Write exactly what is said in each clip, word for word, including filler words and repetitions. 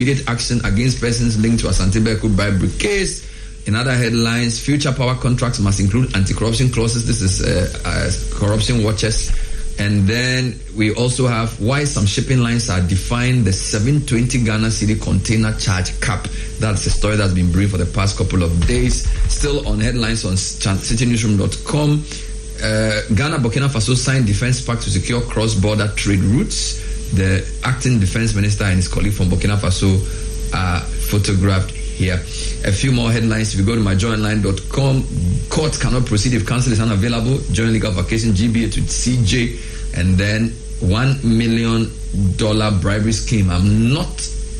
immediate action against persons linked to Asante Beku bribery case. In other headlines, future power contracts must include anti-corruption clauses. This is uh, uh, corruption watchers. And then we also have why some shipping lines are defying the seven twenty Ghana City container charge cap. That's a story that's been briefed for the past couple of days. Still on headlines on city newsroom dot com. Uh, Ghana, Burkina Faso signed defense pact to secure cross-border trade routes. The acting defense minister and his colleague from Burkina Faso are photographed here. A few more headlines. If you go to my joy online dot com, court cannot proceed if counsel is unavailable. Joint legal vacation, G B A to C J, and then one million dollar bribery scheme. I'm not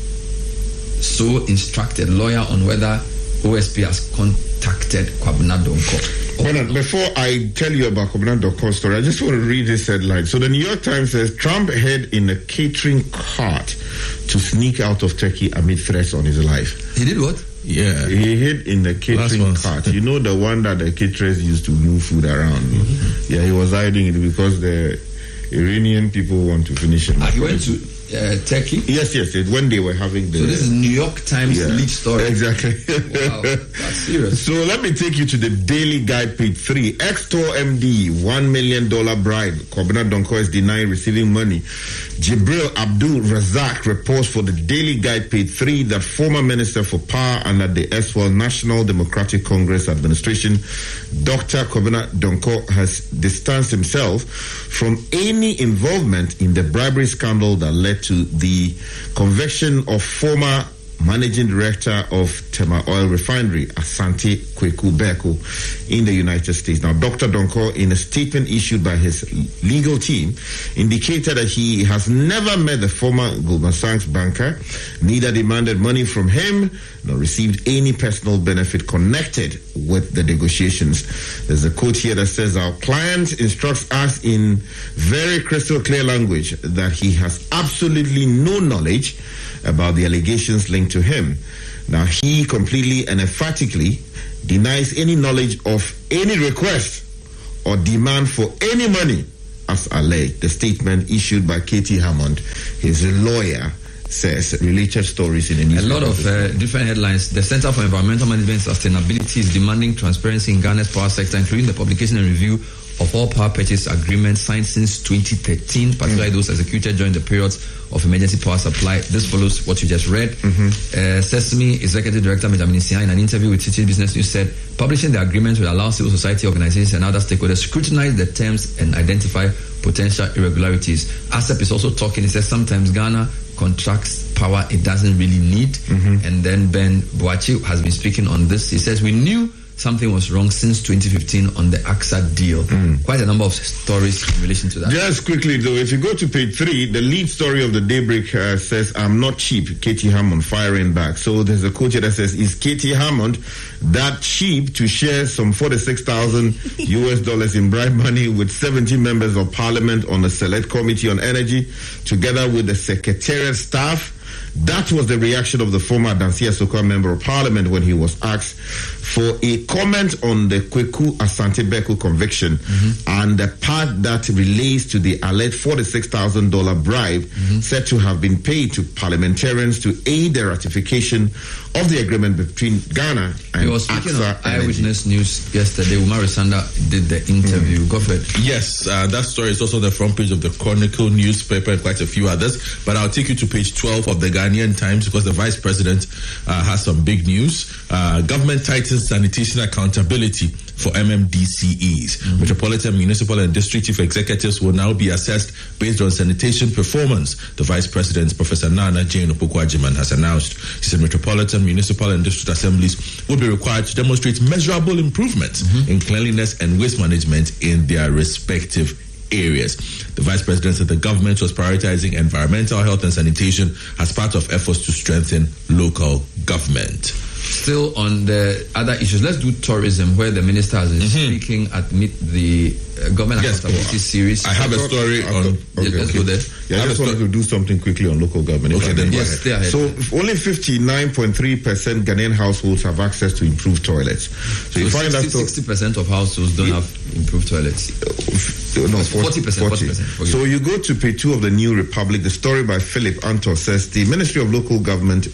so instructed, lawyer, on whether O S P has contacted Kwabena Donkor. Hold on, before I tell you about Kwabena Donkor's story, I just want to read this headline. So the New York Times says Trump hid in a catering cart to sneak out of Turkey amid threats on his life. He did what? Yeah, he hid in the catering cart. You know, the one that the caterers used to move food around. Mm-hmm. Yeah, he was hiding it because the Iranian people want to finish him. Ah, he went to uh, Turkey? Yes, yes, yes, when they were having the... So this is New York Times yeah, lead story. Exactly. Wow, that's serious. So let me take you to the Daily Guide, page three. Ex-Tor M D, one million dollars bribe. Kwabena Donkor is denying receiving money. Jibril Abdul Razak reports for the Daily Guide, page three, that former Minister for Power under the erstwhile National Democratic Congress administration, Doctor Kwabena Donkor, has distanced himself from any involvement in the bribery scandal that led to the conviction of former Managing Director of Tema Oil Refinery, Asante Kweku Beku, in the United States. Now, Doctor Donkor, in a statement issued by his legal team, indicated that he has never met the former Goldman Sachs banker, neither demanded money from him, nor received any personal benefit connected with the negotiations. There's a quote here that says, our client instructs us in very crystal clear language that he has absolutely no knowledge about the allegations linked to him. Now, he completely and emphatically denies any knowledge of any request or demand for any money as alleged. The statement issued by Katie Hammond, his lawyer, says related stories in the news. A lot of uh, different headlines. The Center for Environmental Management and Sustainability is demanding transparency in Ghana's power sector, including the publication and review of all power purchase agreements signed since twenty thirteen, particularly mm-hmm. those executed during the periods of emergency power supply. This follows what you just read. Mm-hmm. Uh, Sesame Executive Director Benjamin Sia, in an interview with City Business News, said publishing the agreement will allow civil society organizations and other stakeholders to scrutinize the terms and identify potential irregularities. ASEP is also talking. He says sometimes Ghana contracts power it doesn't really need. Mm-hmm. And then Ben Boachi has been speaking on this. He says we knew something was wrong since twenty fifteen on the A C S A deal. Mm. Quite a number of stories in relation to that. Just quickly though, if you go to page three, the lead story of the Daybreak uh, says, I'm not cheap, Katie Hammond firing back. So there's a quote here that says, is Katie Hammond that cheap to share some forty-six thousand U S dollars in bribe money with seventy members of parliament on the Select Committee on Energy, together with the Secretariat staff? That was the reaction of the former Dansia Sokwa Member of Parliament when he was asked for a comment on the Kweku Asante Beku conviction mm-hmm. and the part that relates to the alleged forty-six thousand dollars bribe mm-hmm. said to have been paid to parliamentarians to aid the ratification of the agreement between Ghana and he was speaking A C S A on Eyewitness News yesterday. Umaru Sanda did the interview. Mm-hmm. Go for it. Yes, uh, that story is also on the front page of the Chronicle newspaper and quite a few others. But I'll take you to page twelve of the Ghanaian Times because the Vice President uh, has some big news. Uh, government tightens sanitation accountability for M M D C Es. Mm-hmm. Metropolitan, municipal and district chief executives will now be assessed based on sanitation performance, the Vice President, Professor Nana Jane Opoku-Agyeman, has announced. He said metropolitan, municipal and district assemblies will be required to demonstrate measurable improvements mm-hmm. in cleanliness and waste management in their respective areas. The Vice President said the government was prioritizing environmental health and sanitation as part of efforts to strengthen local government. Still on the other issues, let's do tourism, where the minister has been mm-hmm. speaking at meet the uh, government yes, accountability series. I have a story I on. Okay, yeah, let's okay. go there. Yeah, I, I just wanted to do something quickly on local government. Okay, then yes, stay ahead. So only fifty-nine point three percent Ghanaian households have access to improved toilets. So, so you find that sixty percent of households don't yeah. have improved toilets. Uh, no, forty percent. forty percent. So you go to page two of the New Republic. The story by Philip Antor says the Ministry of Local Government